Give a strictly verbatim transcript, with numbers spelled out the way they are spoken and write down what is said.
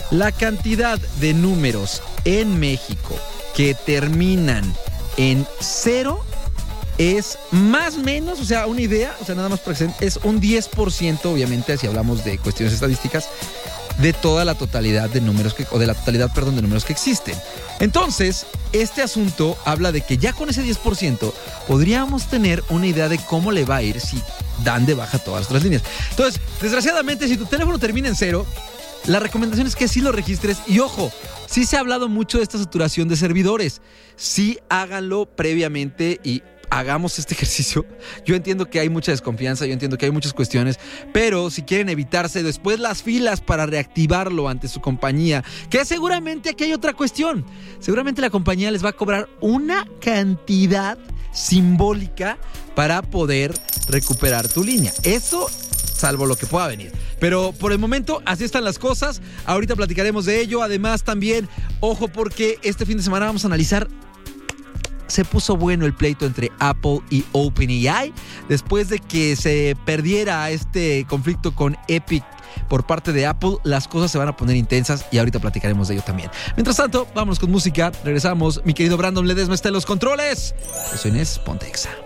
La cantidad de números en México que terminan en cero es más o menos, o sea, una idea, o sea, nada más presente, es un diez por ciento, obviamente, si hablamos de cuestiones estadísticas, de toda la totalidad de números que, o de la totalidad, perdón, de números que existen. Entonces, este asunto habla de que ya con ese diez por ciento podríamos tener una idea de cómo le va a ir si dan de baja todas las otras líneas. Entonces, desgraciadamente, si tu teléfono termina en cero, la recomendación es que sí lo registres y ojo, sí se ha hablado mucho de esta saturación de servidores. Sí háganlo previamente y hagamos este ejercicio. Yo entiendo que hay mucha desconfianza, yo entiendo que hay muchas cuestiones, pero si quieren evitarse después las filas para reactivarlo ante su compañía, que seguramente aquí hay otra cuestión. Seguramente la compañía les va a cobrar una cantidad simbólica para poder recuperar tu línea. Eso salvo lo que pueda venir. Pero por el momento así están las cosas. Ahorita platicaremos de ello. Además también, ojo, porque este fin de semana vamos a analizar. Se puso bueno el pleito entre Apple y OpenAI después de que se perdiera este conflicto con Epic por parte de Apple. Las cosas se van a poner intensas y ahorita platicaremos de ello también. Mientras tanto, vámonos con música. Regresamos. Mi querido Brandon Ledesma está en los controles. Yo soy Inés, ponte Exa.